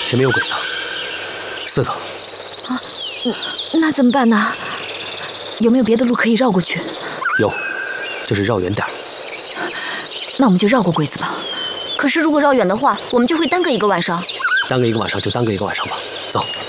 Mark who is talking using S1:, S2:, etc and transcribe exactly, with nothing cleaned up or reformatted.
S1: 前面有鬼子，四个。
S2: 啊，那怎么办呢？有没有别的路可以绕过去？
S1: 有，就是绕远点儿。
S2: 那我们就绕过鬼子吧。
S3: 可是如果绕远的话，我们就会耽搁一个晚上。
S1: 耽搁一个晚上就耽搁一个晚上吧。走。